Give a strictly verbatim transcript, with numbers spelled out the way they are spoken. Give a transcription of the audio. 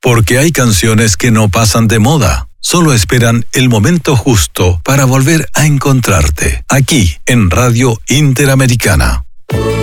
Porque hay canciones que no pasan de moda. Solo esperan el momento justo para volver a encontrarte. Aquí, en Radio Interamericana.